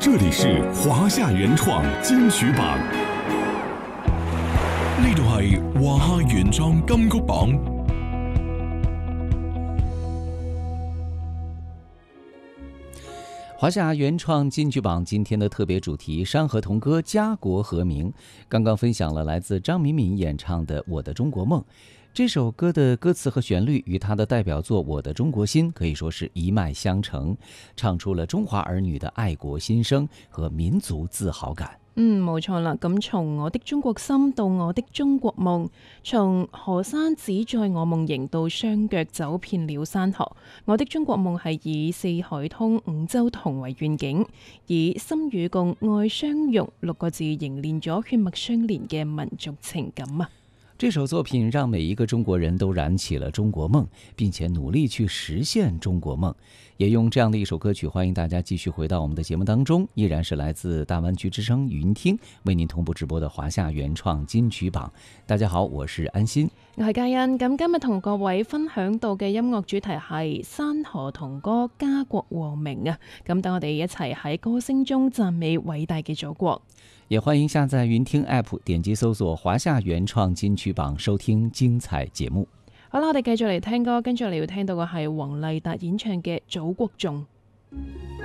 这里是華夏原創金曲榜， 呢度係華夏原創金曲榜。 华夏原创金曲榜今天的特别主题《山河童歌家国和鸣》，刚刚分享了来自张敏敏演唱的《我的中国梦》。这首歌的歌词和旋律与她的代表作《我的中国心》可以说是一脉相承，唱出了中华儿女的愛國心聲和民族自豪感。 冇錯啦。咁從我的中國心到我的中國夢，從河山只在我夢縈到雙腳走遍了山河。我的中國夢係以四海通五洲同為願景，以心與共愛相融6個字凝練咗血脈相連嘅民族情感啊！ 這首作品讓每一個中國人都燃起了中國夢，並且努力去實現中國夢。也用這樣的一首歌曲，歡迎大家繼續回到我們的節目當中，依然是來自大灣區之聲雲聽為您同步直播的華夏原創金曲榜。大家好，我是安心， 我係嘉欣。咁今日同各位分享到嘅音樂主題係山河童歌家國和鳴啊！咁等我哋一齊喺歌聲中讚美偉大嘅祖國。 也歡迎下載雲聽 App， 點擊搜索華夏原創金曲榜，收聽精彩節目。 好啦，我哋繼續嚟聽歌，跟住嚟要聽到嘅係黃麗達演唱嘅《祖國頌》。